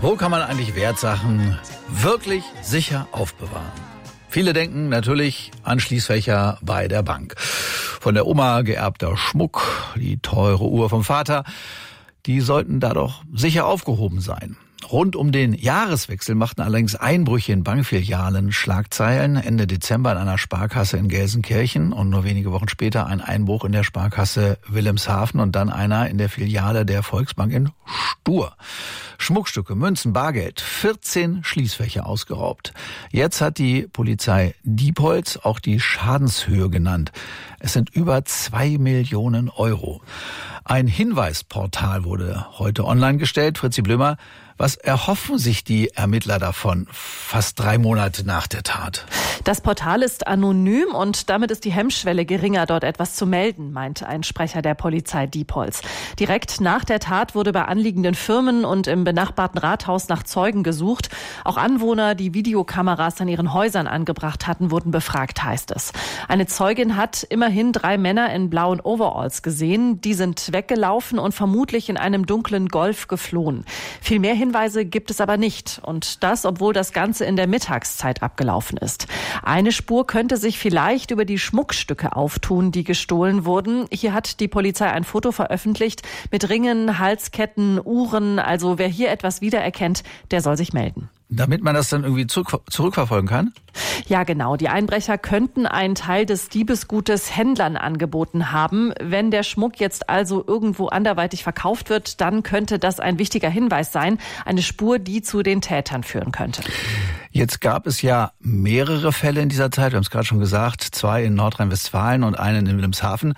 Wo kann man eigentlich Wertsachen wirklich sicher aufbewahren? Viele denken natürlich an Schließfächer bei der Bank. Von der Oma geerbter Schmuck, die teure Uhr vom Vater, die sollten da doch sicher aufgehoben sein. Rund um den Jahreswechsel machten allerdings Einbrüche in Bankfilialen Schlagzeilen. Ende Dezember in einer Sparkasse in Gelsenkirchen und nur wenige Wochen später ein Einbruch in der Sparkasse Wilhelmshaven und dann einer in der Filiale der Volksbank in Stur. Schmuckstücke, Münzen, Bargeld, 14 Schließfächer ausgeraubt. Jetzt hat die Polizei Diepholz auch die Schadenshöhe genannt. Es sind über 2 Millionen Euro. Ein Hinweisportal wurde heute online gestellt. Fritzi Blömer, was erhoffen sich die Ermittler davon, fast 3 Monate nach der Tat? Das Portal ist anonym und damit ist die Hemmschwelle geringer, dort etwas zu melden, meinte ein Sprecher der Polizei Diepholz. Direkt nach der Tat wurde bei anliegenden Firmen und im benachbarten Rathaus nach Zeugen gesucht. Auch Anwohner, die Videokameras an ihren Häusern angebracht hatten, wurden befragt, heißt es. Eine Zeugin hat immerhin 3 Männer in blauen Overalls gesehen. Die sind weggelaufen und vermutlich in einem dunklen Golf geflohen. Viel mehr Hinweise gibt es aber nicht. Und das, obwohl das Ganze in der Mittagszeit abgelaufen ist. Eine Spur könnte sich vielleicht über die Schmuckstücke auftun, die gestohlen wurden. Hier hat die Polizei ein Foto veröffentlicht mit Ringen, Halsketten, Uhren. Also wer hier etwas wiedererkennt, der soll sich melden. Damit man das dann irgendwie zurückverfolgen kann? Ja, genau. Die Einbrecher könnten einen Teil des Diebesgutes Händlern angeboten haben. Wenn der Schmuck jetzt also irgendwo anderweitig verkauft wird, dann könnte das ein wichtiger Hinweis sein. Eine Spur, die zu den Tätern führen könnte. Jetzt gab es ja mehrere Fälle in dieser Zeit. Wir haben es gerade schon gesagt, 2 in Nordrhein-Westfalen und einen in Wilhelmshaven.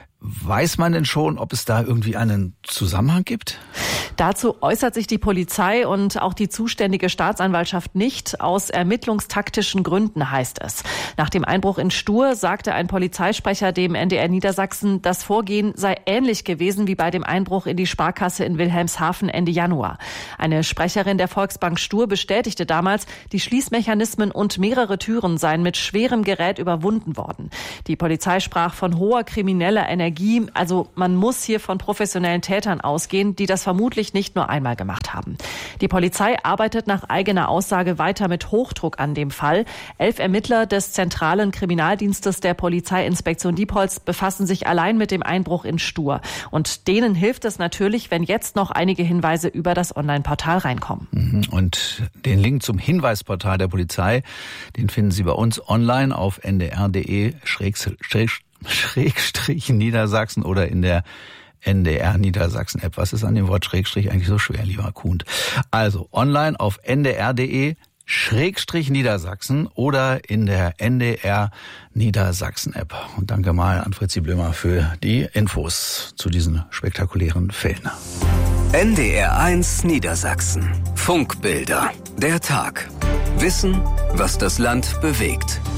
Weiß man denn schon, ob es da irgendwie einen Zusammenhang gibt? Dazu äußert sich die Polizei und auch die zuständige Staatsanwaltschaft nicht. Aus ermittlungstaktischen Gründen, heißt es. Nach dem Einbruch in Stur sagte ein Polizeisprecher dem NDR Niedersachsen, das Vorgehen sei ähnlich gewesen wie bei dem Einbruch in die Sparkasse in Wilhelmshaven Ende Januar. Eine Sprecherin der Volksbank Stur bestätigte damals, die Schließmechanismen und mehrere Türen seien mit schwerem Gerät überwunden worden. Die Polizei sprach von hoher krimineller Energie. Also man muss hier von professionellen Tätern ausgehen, die das vermutlich nicht nur einmal gemacht haben. Die Polizei arbeitet nach eigener Aussage weiter mit Hochdruck an dem Fall. 11 Ermittler des zentralen Kriminaldienstes der Polizeiinspektion Diepholz befassen sich allein mit dem Einbruch in Stur. Und denen hilft es natürlich, wenn jetzt noch einige Hinweise über das Online-Portal reinkommen. Und den Link zum Hinweisportal der Polizei, den finden Sie bei uns online auf ndr.de/Niedersachsen oder in der NDR Niedersachsen App. Was ist an dem Wort Schrägstrich eigentlich so schwer, lieber Kuhn? Also online auf ndr.de/Niedersachsen oder in der NDR Niedersachsen App. Und danke mal an Fritzi Blömer für die Infos zu diesen spektakulären Fällen. NDR1 Niedersachsen. Funkbilder. Der Tag. Wissen, was das Land bewegt.